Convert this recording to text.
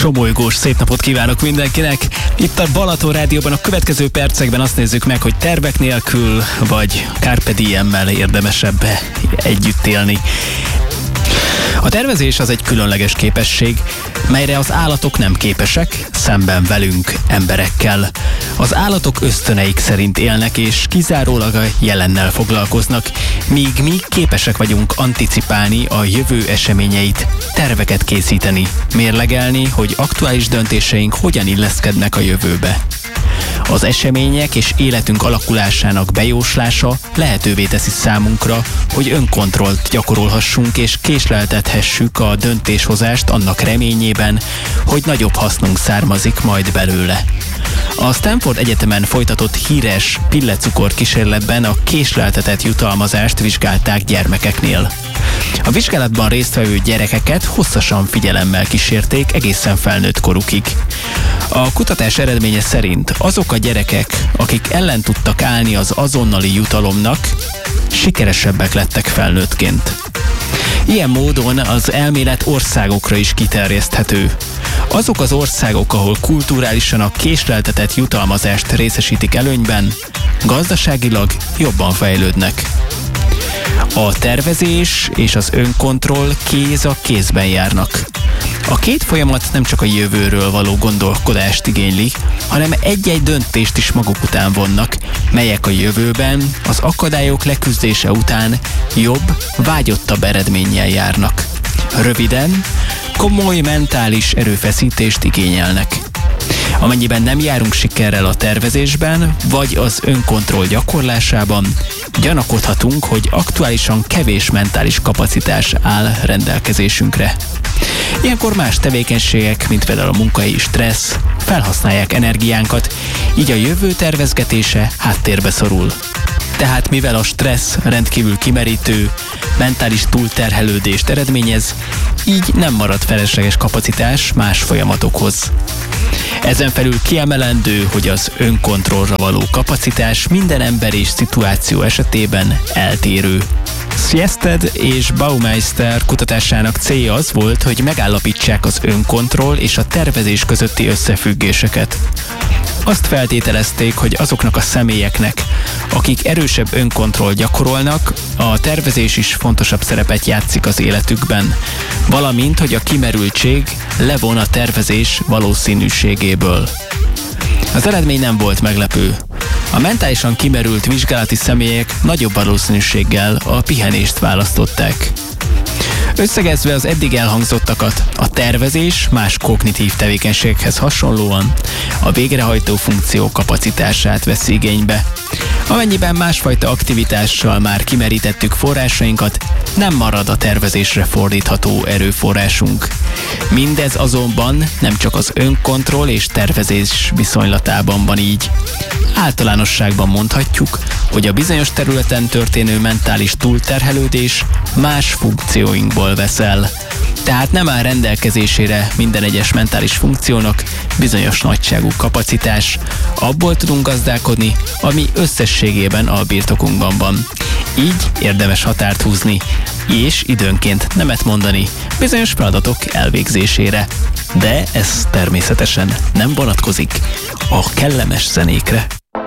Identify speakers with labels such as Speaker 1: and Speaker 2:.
Speaker 1: Somolygós szép napot kívánok mindenkinek! Itt a Balaton Rádióban a következő percekben azt nézzük meg, hogy tervek nélkül vagy carpe diemmel érdemesebb együtt élni. A tervezés az egy különleges képesség, melyre az állatok nem képesek, szemben velünk, emberekkel. Az állatok ösztöneik szerint élnek és kizárólag a jelennel foglalkoznak, míg mi képesek vagyunk anticipálni a jövő eseményeit, terveket készíteni, mérlegelni, hogy aktuális döntéseink hogyan illeszkednek a jövőbe. Az események és életünk alakulásának bejóslása lehetővé teszi számunkra, hogy önkontrollt gyakorolhassunk és késleltethessük a döntéshozást annak reményében, hogy nagyobb hasznunk származik majd belőle. A Stanford Egyetemen folytatott híres pillecukor kísérletben a késleltetett jutalmazást vizsgálták gyermekeknél. A vizsgálatban résztvevő gyerekeket hosszasan figyelemmel kísérték egészen felnőtt korukig. A kutatás eredménye szerint azok a gyerekek, akik ellen tudtak állni az azonnali jutalomnak, sikeresebbek lettek felnőttként. Ilyen módon az elmélet országokra is kiterjeszthető. Azok az országok, ahol kulturálisan a késleltetett jutalmazást részesítik előnyben, gazdaságilag jobban fejlődnek. A tervezés és az önkontroll kéz a kézben járnak. A két folyamat nem csak a jövőről való gondolkodást igényli, hanem egy-egy döntést is maguk után vonnak, melyek a jövőben, az akadályok leküzdése után jobb, vágyottabb eredménnyel járnak. Röviden, komoly mentális erőfeszítést igényelnek. Amennyiben nem járunk sikerrel a tervezésben, vagy az önkontroll gyakorlásában, gyanakodhatunk, hogy aktuálisan kevés mentális kapacitás áll rendelkezésünkre. Ilyenkor más tevékenységek, mint például a munkai stressz, felhasználják energiánkat, így a jövő tervezgetése háttérbe szorul. Tehát mivel a stressz rendkívül kimerítő, mentális túlterhelődést eredményez, így nem marad felesleges kapacitás más folyamatokhoz. Ezen felül kiemelendő, hogy az önkontrollra való kapacitás minden ember és szituáció esetében eltérő. Sjöstedt és Baumeister kutatásának célja az volt, hogy megállapítsák az önkontroll és a tervezés közötti összefüggéseket. Azt feltételezték, hogy azoknak a személyeknek, akik erősebb önkontroll gyakorolnak, a tervezés is fontosabb szerepet játszik az életükben, valamint, hogy a kimerültség levon a tervezés valószínűségéből. Az eredmény nem volt meglepő. A mentálisan kimerült vizsgálati személyek nagyobb valószínűséggel a pihenést választották. Összegezve az eddig elhangzottakat, a tervezés más kognitív tevékenységhez hasonlóan a végrehajtó funkció kapacitását veszi igénybe. Amennyiben másfajta aktivitással már kimerítettük forrásainkat, nem marad a tervezésre fordítható erőforrásunk. Mindez azonban nem csak az önkontroll és tervezés viszonylatában van így. Általánosságban mondhatjuk, hogy a bizonyos területen történő mentális túlterhelődés más funkcióinkból vesz el. Tehát nem áll rendelkezésére minden egyes mentális funkciónak bizonyos nagyságú kapacitás. Abból tudunk gazdálkodni, ami összességében a birtokunkban van. Így érdemes határt húzni, és időnként nemet mondani bizonyos feladatok elvégzésére. De ez természetesen nem vonatkozik a kellemes zenékre.